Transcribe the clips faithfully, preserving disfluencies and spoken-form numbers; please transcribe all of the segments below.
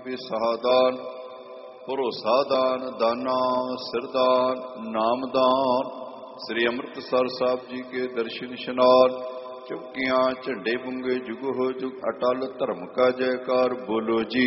बेसहादान, भरोसादान, दाना सिरदान, नामदान। श्री अमृतसर साहब जी के दर्शन इशनान, चौकियां झंडे बुंगे जुग हो जुग, अटल धर्म का जयकार बोलो जी।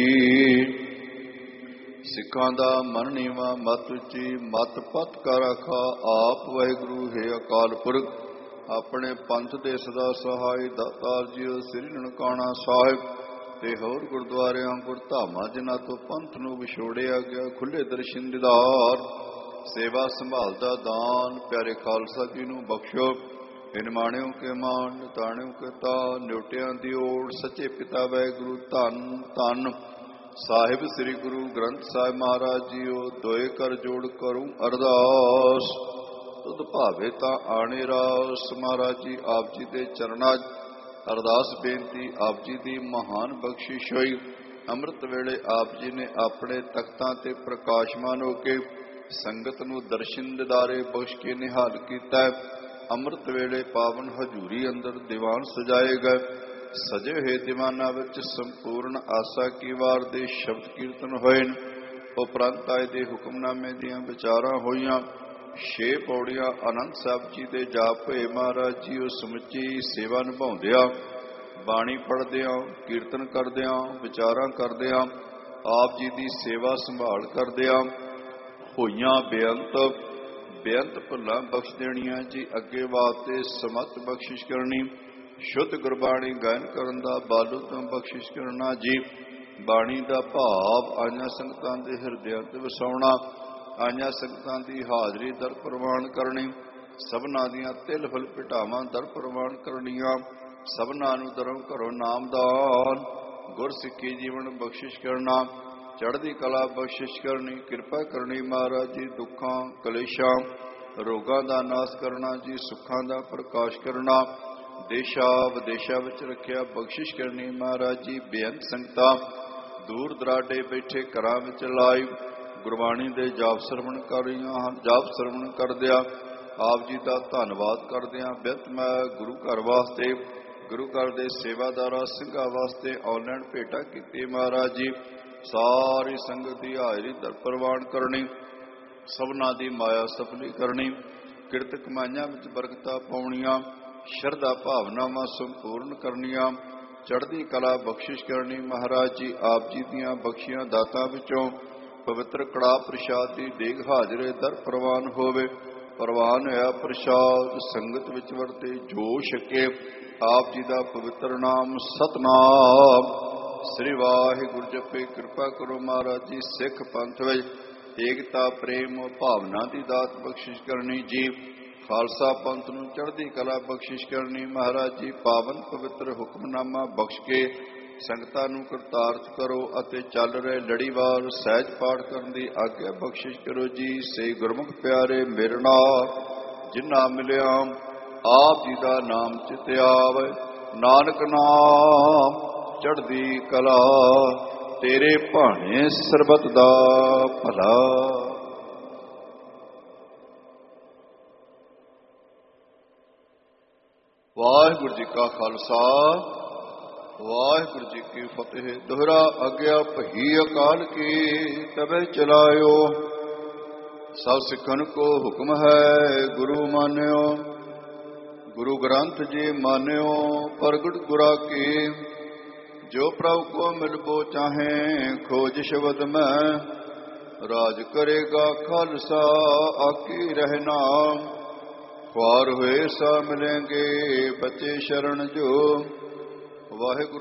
सिखां दा मन नीवा मत उची, मत पत का रखा आप वाहिगुरु है अकाल पुरख। अपने पंथ दे सदा सहाय दातार जी श्री ननकाना साहिब ते होर गुरुद्वारियां गुरधामां जिन्हां तो पंथ नूं विछोड़िया गया, खुले दर्शन दीदार। सेवा संभाल दा दान प्यारे खालसा जी नूं बख्शो। इनमाणियों के मान, ताणियों के तान, न्योटियां दी ओड़, सच्चे पिता वाहिगुरु धन धन साहिब श्री गुरु ग्रंथ साहिब महाराज जीओ। दोए कर जोड़ करूं अरदास, तुद भावे तां आणे रास। महाराज जी आप जी दे चरणां अरदास बेनती, आप जी दी महान बख्शिश होई। अमृत वेले आप जी ने अपने तख्तां ते प्रकाशमान हो के संगत नूं दर्शन दिदारे बख्श के निहाल कीता। अमृत वेले पावन हजूरी अंदर दीवान सजाए गए। सजे हुए दीवाना विच संपूर्ण आसा की वार दे शब्द कीर्तन होए। उपरंत आए दे हुक्मनामे दियां विचारां होईयां। छे पौड़ियां आनंद साहब जी दे जाप होए। महाराज जी उस समुची सेवा निभाउंदियां, बाणी पढ़दियां, कीर्तन करदियां, विचारां करदियां, आप जी दी सेवा संभाल करदियां होईयां बेअंत बेअंत भुल्लां बख्श देणियां जी। अगे वास्ते समत बख्शिश करनी, शुद्ध गुरबाणी गायन करन दा बालू तो बख्शिश करना जी। बाणी दा भाव आइयां संगतां दे हिरदियां ते वसाउणा, आइयां संगतां दी हाजरी दर प्रवान करनी। सबना दियां तिल फुल पिटावां दर प्रवान करनियां, सबना नूं दरों घरों नामदान। गुर सिੱਖੀ जीवन बख्शिश करना, चढ़दी कला बख्शिश करनी, किरपा करनी। महाराज जी दुखां कलेशां रोगां दा नाश करना जी, सुखां दा प्रकाश करना। देशा विदेशा विच रखिया बख्शिश करनी। महाराज जी बेअंत संगतां दूर दराडे बैठे घरां विच लाई गुरबाणी दे जाप सरवण कर रहीआं हन। जाप सरवण करदिआं आप जी का धन्नवाद करदिआं बित मैं गुरु घर वास्ते, गुरु घर दे सेवादारां ਸਿੰਘਾਂ वास्ते ऑनलाइन भेटा कीती। महाराज जी सारी संगत की हाजरी दर प्रवान करनी, सबना दी माया सफली करनी, किरत कमाइयां विच बरकतां पाउणीआं, शरधा भावनावां संपूर्ण करनियां, चढ़दी कला बख्शिश करनी। महाराज जी आप जी दीआं बख्शियां दातां विचों पवित्र कड़ा प्रसाद की देग हाजरे दर प्रवान होवे। प्रवान होया प्रसाद संगत विच वरते जो छके आप जी का पवित्र नाम सतनाम श्री वाहिगुरु जपे। कृपा करो महाराज जी सिख पंथ विच एकता प्रेम भावना की दात बख्शिश करनी जी। खालसा पंथ नूं चढ़दी कला बख्शिश करनी। महाराज जी पावन पवित्र हुक्मनामा बख्श के संगतां नूं करतार्थ करो अते चल रहे लड़ीवार सहज पाठ करन दी आग्या बख्शिश करो जी। से गुरमुख प्यारे मेरे नाल जिन्ना मिलिया आप जी का नाम चित आवे, नानक नाम चढ़दी कला तेरे भाणे सरबत दा भला। वाहिगुरु जी का खालसा वाहिगुरु जी की फतेह। दोहरा आग्या भई अकाल की तबे चलायो, सब सिखन को हुक्म है गुरु मान्यो। गुरु ग्रंथ जी मान्यो प्रगट गुरा की, जो प्रभु को मिलबो चाहे खोज शब्द में। राज करेगा खालसा आकी रहना, ख्वार हुए सा मिलेंगे बच्चे शरण जो। वाहिगुरु